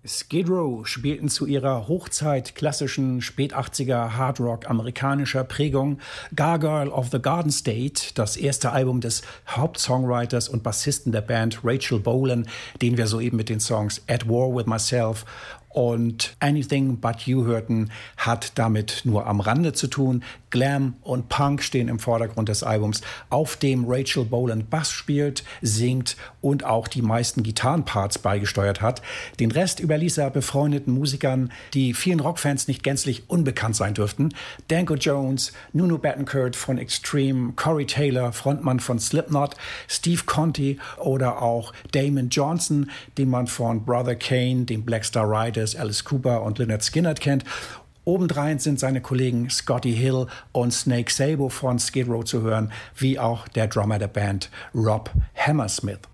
Skid Row spielten zu ihrer Hochzeit klassischen Spät-80er Hardrock amerikanischer Prägung Gargoyle of the Garden State, das erste Album des Hauptsongwriters und Bassisten der Band Rachel Bolan, den wir soeben mit den Songs At War With Myself und Anything But You hörten, hat damit nur am Rande zu tun. Glam und Punk stehen im Vordergrund des Albums, auf dem Rachel Bolan Bass spielt, singt und auch die meisten Gitarrenparts beigesteuert hat. Den Rest überließ er befreundeten Musikern, die vielen Rockfans nicht gänzlich unbekannt sein dürften. Danko Jones, Nuno Bettencourt von Extreme, Corey Taylor, Frontmann von Slipknot, Steve Conti oder auch Damon Johnson, den man von Brother Kane, dem Black Star Riders, Alice Cooper und Lynyrd Skynyrd kennt. Obendrein sind seine Kollegen Scotty Hill und Snake Sabo von Skid Row zu hören, wie auch der Drummer der Band Rob Hammersmith.